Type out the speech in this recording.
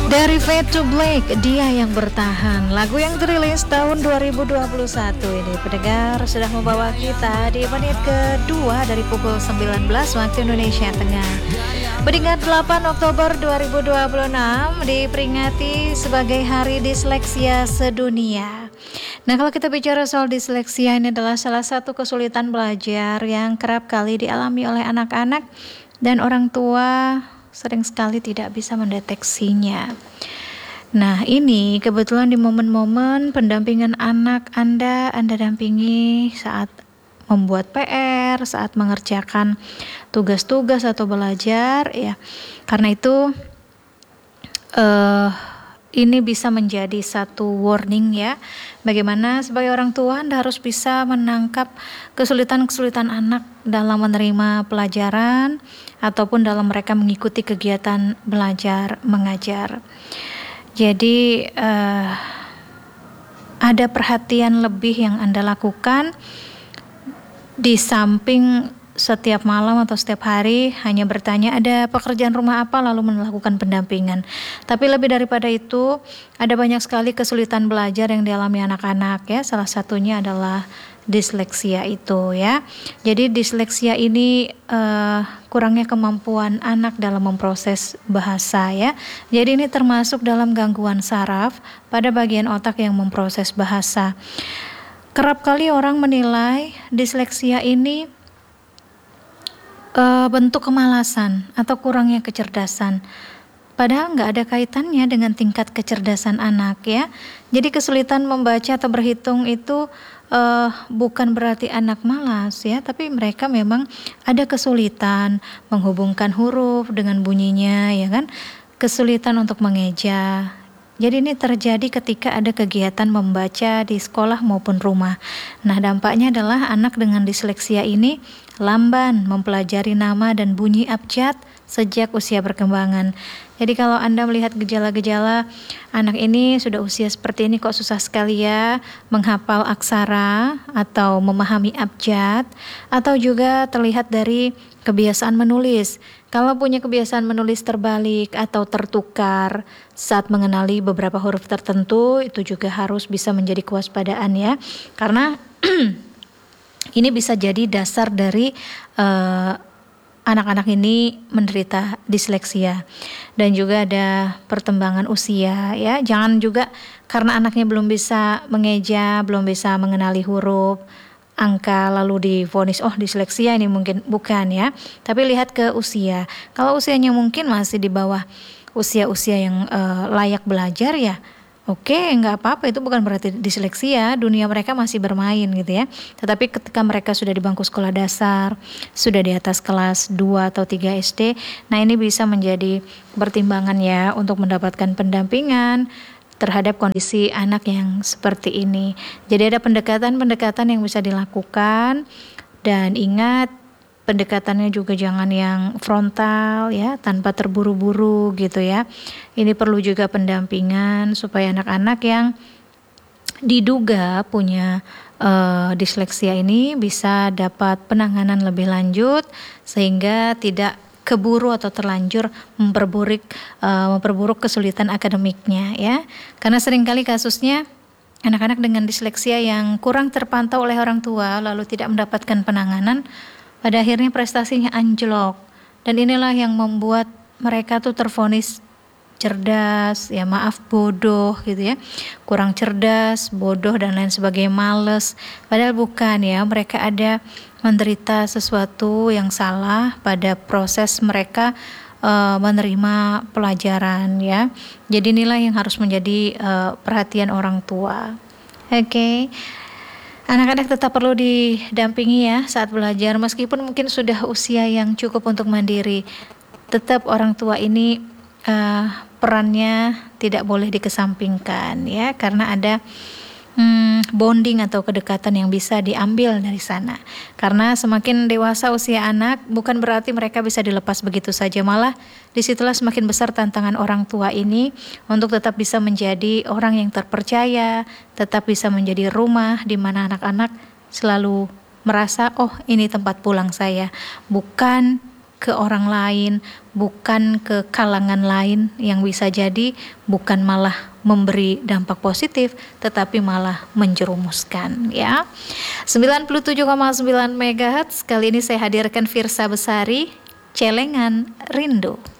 Dari Fade to Black, Dia Yang Bertahan. Lagu yang dirilis tahun 2021 ini, pendengar, sudah membawa kita di menit kedua dari pukul 19 waktu Indonesia Tengah. Peringkat 8 Oktober 2026 diperingati sebagai Hari Disleksia Sedunia. Nah, kalau kita bicara soal disleksia, ini adalah salah satu kesulitan belajar yang kerap kali dialami oleh anak-anak dan orang tua sering sekali tidak bisa mendeteksinya. Nah, ini kebetulan di momen-momen pendampingan anak Anda dampingi saat membuat PR, saat mengerjakan tugas-tugas atau belajar ya. Karena itu ini bisa menjadi satu warning ya. Bagaimana sebagai orang tua Anda harus bisa menangkap kesulitan-kesulitan anak dalam menerima pelajaran ataupun dalam mereka mengikuti kegiatan belajar mengajar. Jadi ada perhatian lebih yang Anda lakukan di samping setiap malam atau setiap hari hanya bertanya ada pekerjaan rumah apa lalu melakukan pendampingan. Tapi lebih daripada itu ada banyak sekali kesulitan belajar yang dialami anak-anak ya. Salah satunya adalah disleksia itu ya. Jadi disleksia ini kurangnya kemampuan anak dalam memproses bahasa ya. Jadi ini termasuk dalam gangguan saraf pada bagian otak yang memproses bahasa. Kerap kali orang menilai disleksia ini bentuk kemalasan atau kurangnya kecerdasan. Padahal nggak ada kaitannya dengan tingkat kecerdasan anak ya. Jadi kesulitan membaca atau berhitung itu bukan berarti anak malas ya, tapi mereka memang ada kesulitan menghubungkan huruf dengan bunyinya ya kan. Kesulitan untuk mengeja. Jadi ini terjadi ketika ada kegiatan membaca di sekolah maupun rumah. Nah, dampaknya adalah anak dengan disleksia ini lamban mempelajari nama dan bunyi abjad sejak usia perkembangan. Jadi kalau Anda melihat gejala-gejala anak ini sudah usia seperti ini kok susah sekali ya menghafal aksara atau memahami abjad, atau juga terlihat dari kebiasaan menulis. Kalau punya kebiasaan menulis terbalik atau tertukar saat mengenali beberapa huruf tertentu, itu juga harus bisa menjadi kewaspadaan ya. Karena ini bisa jadi dasar dari anak-anak ini menderita disleksia. Dan juga ada perkembangan usia ya. Jangan juga karena anaknya belum bisa mengeja, belum bisa mengenali huruf, angka lalu divonis disleksia, ini mungkin bukan ya. Tapi lihat ke usia. Kalau usianya mungkin masih di bawah usia-usia yang layak belajar ya, oke, nggak apa-apa, itu bukan berarti disleksia, dunia mereka masih bermain gitu ya. Tetapi ketika mereka sudah di bangku sekolah dasar, sudah di atas kelas 2 atau 3 SD, nah ini bisa menjadi pertimbangan ya untuk mendapatkan pendampingan terhadap kondisi anak yang seperti ini. Jadi ada pendekatan-pendekatan yang bisa dilakukan, dan ingat pendekatannya juga jangan yang frontal ya, tanpa terburu-buru gitu ya. Ini perlu juga pendampingan supaya anak-anak yang diduga punya disleksia ini bisa dapat penanganan lebih lanjut sehingga tidak keburu atau terlanjur memperburuk kesulitan akademiknya ya. Karena seringkali kasusnya anak-anak dengan disleksia yang kurang terpantau oleh orang tua lalu tidak mendapatkan penanganan, pada akhirnya prestasinya anjlok. Dan inilah yang membuat mereka tuh tervonis cerdas, ya maaf bodoh gitu ya. Kurang cerdas, bodoh dan lain sebagainya, males. Padahal bukan ya, mereka ada menderita sesuatu yang salah pada proses mereka menerima pelajaran ya. Jadi inilah yang harus menjadi perhatian orang tua. Oke. Anak-anak tetap perlu didampingi ya saat belajar, meskipun mungkin sudah usia yang cukup untuk mandiri. Tetap orang tua ini perannya tidak boleh dikesampingkan ya, karena ada bonding atau kedekatan yang bisa diambil dari sana. Karena semakin dewasa usia anak, bukan berarti mereka bisa dilepas begitu saja, malah disitulah semakin besar tantangan orang tua ini untuk tetap bisa menjadi orang yang terpercaya, tetap bisa menjadi rumah di mana anak-anak selalu merasa ini tempat pulang saya, bukan ke orang lain, bukan ke kalangan lain, yang bisa jadi bukan malah memberi dampak positif, tetapi malah menjerumuskan ya. 97,9 MHz, kali ini saya hadirkan Firsa Besari, Celengan Rindu.